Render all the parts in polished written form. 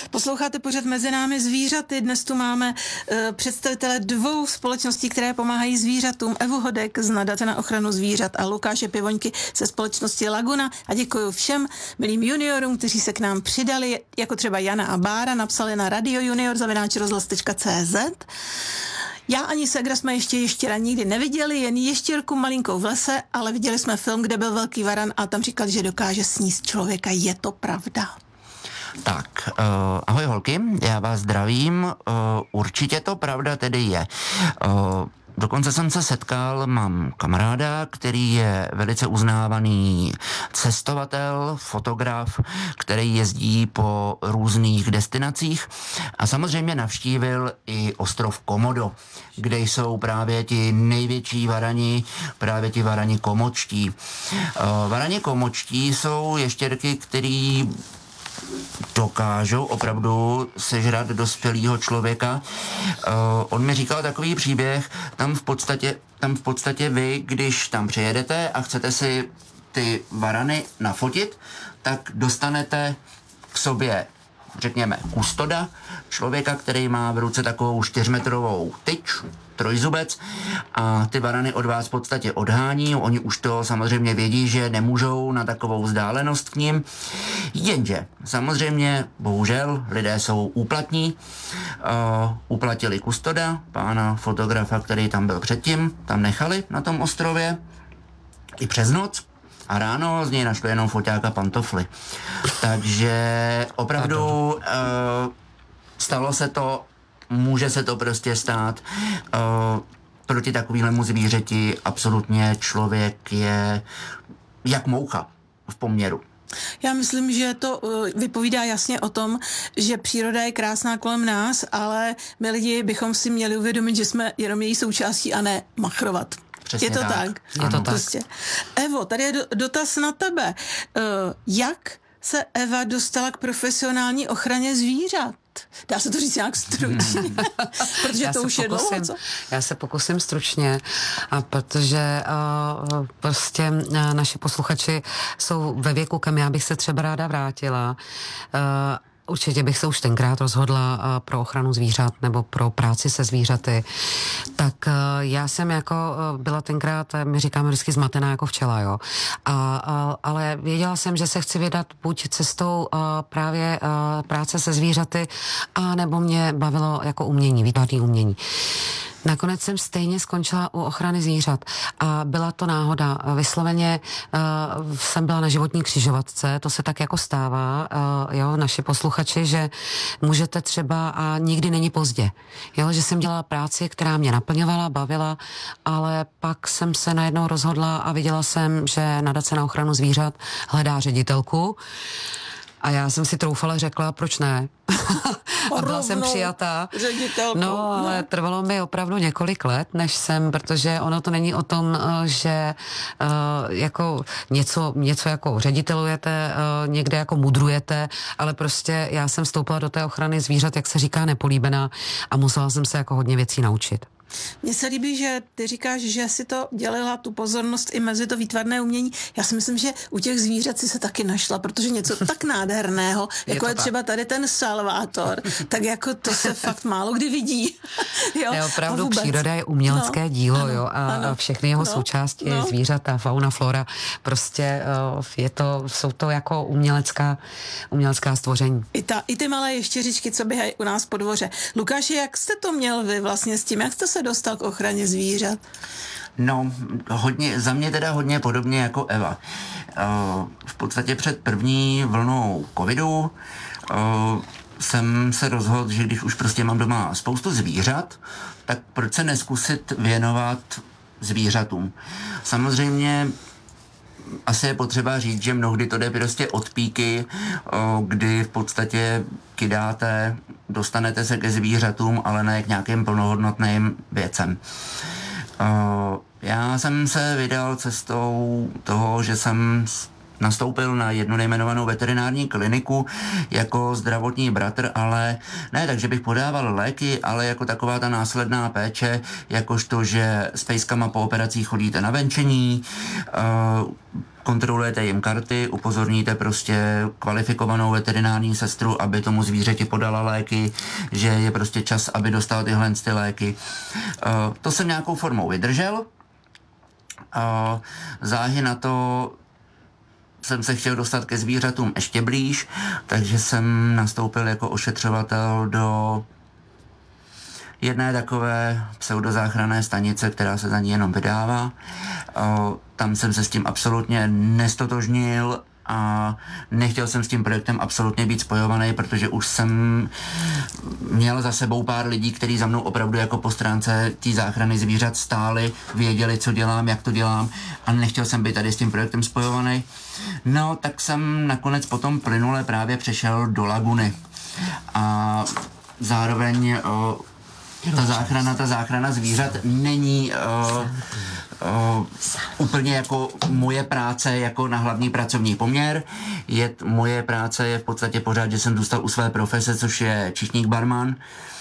Posloucháte pořad Mezi námi zvířaty. Dnes tu máme představitele 2 společností, které pomáhají zvířatům. Evu Hodek z Nadace na ochranu zvířat a Lukáše Pivoňky ze společnosti Laguna. A děkuji všem milým juniorům, kteří se k nám přidali, jako třeba Jana a Bára, napsali na radiojunior@rozhlas.cz. Já ani Segra jsme ještě ještěra nikdy neviděli, jen ještěrku malinkou v lese, ale viděli jsme film, kde byl velký varan a tam říkali, že dokáže sníst člověka. Je to pravda? Tak, ahoj holky, já vás zdravím, určitě to pravda tedy je. Dokonce jsem se setkal, mám kamaráda, který je velice uznávaný cestovatel, fotograf, který jezdí po různých destinacích a samozřejmě navštívil i ostrov Komodo, kde jsou právě ti největší varani, právě ti varani komočtí. Varani komočtí jsou ještěrky, který dokážou opravdu sežrat dospělého člověka. On mi říkal takový příběh, tam v podstatě vy, když tam přijedete a chcete si ty varany nafotit, tak dostanete k sobě, řekněme, kustoda, člověka, který má v ruce takovou 4metrovou tyč, trojzubec a ty varany od vás v podstatě odhání. Oni už to samozřejmě vědí, že nemůžou na takovou vzdálenost k ním. Jenže samozřejmě, bohužel, lidé jsou úplatní. Uplatili kustoda, pána fotografa, který tam byl předtím, tam nechali na tom ostrově i přes noc. A ráno z něj našli jenom foťáka pantofly. Takže opravdu stalo se to, může se to prostě stát. Proti takovému zvířeti absolutně člověk je jak moucha v poměru. Já myslím, že to vypovídá jasně o tom, že příroda je krásná kolem nás, ale my lidi bychom si měli uvědomit, že jsme jenom její součástí a ne machrovat. Přesně je to tak? Je to tak. Prostě. Evo, tady je dotaz na tebe. Jak se Eva dostala k profesionální ochraně zvířat? Dá se to říct nějak stručně? Protože to už je dlouho, co? Já se pokusím stručně, protože prostě naši posluchači jsou ve věku, kam já bych se třeba ráda vrátila. Určitě bych se už tenkrát rozhodla pro ochranu zvířat nebo pro práci se zvířaty. Tak já jsem jako byla tenkrát, my říkáme vždycky zmatená jako včela, jo. Ale věděla jsem, že se chci vydat buď cestou právě práce se zvířaty, a nebo mě bavilo jako umění, výtvarné umění. Nakonec jsem stejně skončila u ochrany zvířat a byla to náhoda. Vysloveně jsem byla na životní křižovatce, to se tak jako stává, jo, naši posluchači, že můžete třeba a nikdy není pozdě. Jo, že jsem dělala práci, která mě naplňovala, bavila, ale pak jsem se najednou rozhodla a viděla jsem, že Nadace na ochranu zvířat hledá ředitelku. A já jsem si troufala řekla, proč ne? A byla jsem přijatá. No, ale trvalo mi opravdu několik let, než jsem, protože ono to není o tom, že jako něco jako ředitelujete, někde jako mudrujete, ale prostě já jsem vstoupila do té ochrany zvířat, jak se říká, nepolíbená a musela jsem se jako hodně věcí naučit. Mně se líbí, že ty říkáš, že si to dělila tu pozornost i mezi to výtvarné umění. Já si myslím, že u těch zvířat si se taky našla, protože něco tak nádherného, jako je třeba tady ten Salvátor, tak jako to se fakt málo kdy vidí. Jo? Ne, opravdu příroda je umělecké dílo, ano, jo, a všechny jeho součásti, zvířata, fauna, flora, prostě jsou to jako umělecká stvoření. I ty malé ještěřičky, co běhají u nás po dvoře. Lukáši, jak jste to měl vy vlastně s tím? Jak jste se dostal k ochraně zvířat? No, za mě teda hodně podobně jako Eva. V podstatě před první vlnou covidu jsem se rozhodl, že když už prostě mám doma spoustu zvířat, tak proč se neskusit věnovat zvířatům. Samozřejmě asi je potřeba říct, že mnohdy to jde prostě od píky, kdy v podstatě kydáte, dostanete se ke zvířatům, ale ne k nějakým plnohodnotným věcem. Já jsem se vydal cestou toho, že jsem nastoupil na jednu nejmenovanou veterinární kliniku jako zdravotní bratr, ale ne tak, že bych podával léky, ale jako taková ta následná péče, jakožto, že s pejskama po operacích chodíte na venčení, kontrolujete jim karty, upozorníte prostě kvalifikovanou veterinární sestru, aby tomu zvířeti podala léky, že je prostě čas, aby dostal tyhle ty léky. To jsem nějakou formou vydržel. Záhy na to jsem se chtěl dostat ke zvířatům ještě blíž, takže jsem nastoupil jako ošetřovatel do jedné takové pseudozáchranné stanice, která se za ní jenom vydává. Tam jsem se s tím absolutně nestotožnil a nechtěl jsem s tím projektem absolutně být spojovaný, protože už jsem měl za sebou pár lidí, kteří za mnou opravdu jako po stránce té záchrany zvířat stáli, věděli, co dělám, jak to dělám a nechtěl jsem být tady s tím projektem spojovaný. No, tak jsem nakonec potom plynule právě přešel do Laguny a zároveň ta záchrana zvířat není úplně jako moje práce jako na hlavní pracovní poměr. Moje práce je v podstatě pořád, že jsem zůstal u své profese, což je čišník barman,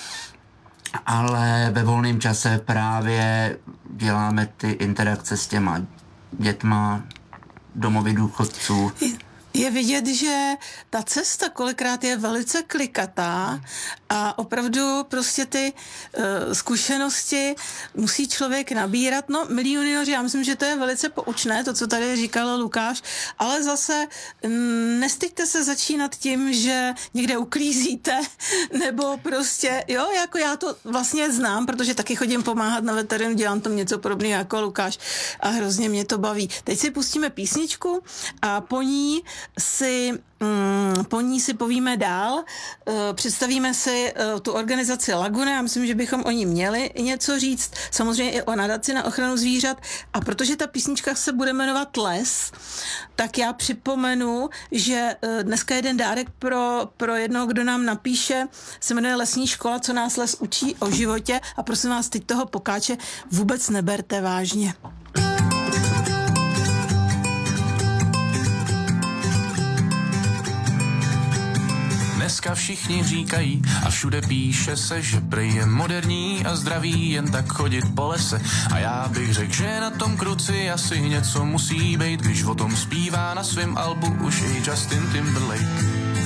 ale ve volném čase právě děláme ty interakce s těma dětma, domovy důchodců. Je vidět, že ta cesta kolikrát je velice klikatá a opravdu prostě ty zkušenosti musí člověk nabírat. No, milí junioři, já myslím, že to je velice poučné, to, co tady říkal Lukáš, ale zase nestyďte se začínat tím, že někde uklízíte, nebo prostě, jo, jako já to vlastně znám, protože taky chodím pomáhat na veterinu, dělám tam něco podobného jako Lukáš a hrozně mě to baví. Teď si pustíme písničku a po ní si povíme dál, představíme si tu organizaci Laguna, já myslím, že bychom o ní měli něco říct, samozřejmě i o nadaci na ochranu zvířat a protože ta písnička se bude jmenovat Les, tak já připomenu, že dneska jeden dárek pro jednoho, kdo nám napíše, se jmenuje Lesní škola, co nás les učí o životě a prosím vás, teď toho pokáče vůbec neberte vážně. Dneska všichni říkají a všude píše se, že prý je moderní a zdravý jen tak chodit po lese. A já bych řekl, že na tom kruci asi něco musí být, když o tom zpívá na svém albu už i Justin Timberlake.